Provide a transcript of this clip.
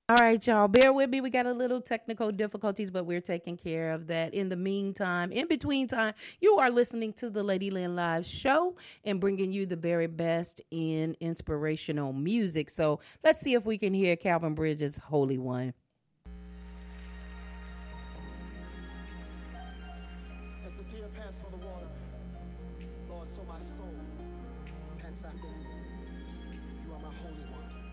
All right, y'all. Bear with me. We got a little technical difficulties, but we're taking care of that. In the meantime, in between time, you are listening to the Lady Lynn Live show and bringing you the very best in inspirational music. So let's see if we can hear Calvin Bridges' Holy One. As the deer pants for the water, Lord, so my soul pants after thee. You are my holy one.